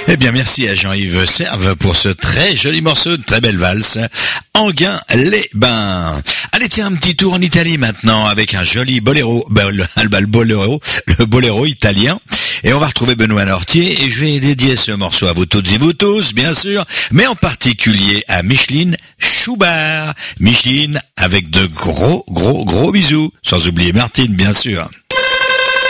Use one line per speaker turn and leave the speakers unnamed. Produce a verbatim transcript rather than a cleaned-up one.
Eh bien, merci à Jean-Yves Serve pour ce très joli morceau, de très belle valse, Enghien-les-Bains. Allez, tiens, un petit tour en Italie maintenant, avec un joli boléro, ben, le, le boléro, le boléro italien. Et on va retrouver Benoît Nortier, et je vais dédier ce morceau à vous toutes et vous tous, bien sûr, mais en particulier à Micheline Schubert. Micheline, avec de gros, gros, gros bisous. Sans oublier Martine, bien sûr.